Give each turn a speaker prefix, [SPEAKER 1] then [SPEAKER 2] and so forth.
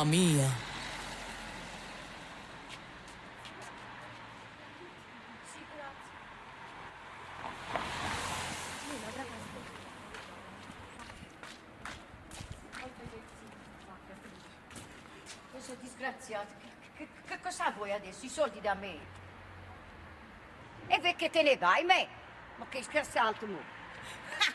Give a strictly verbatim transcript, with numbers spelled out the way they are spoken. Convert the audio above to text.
[SPEAKER 1] mia.
[SPEAKER 2] Sì, grazie. Nina, grazie.
[SPEAKER 3] Cosa disgraziato? Che, che, che cosa vuoi adesso? I soldi da me? E perché te ne vai, me? Ma che scherzato, mo?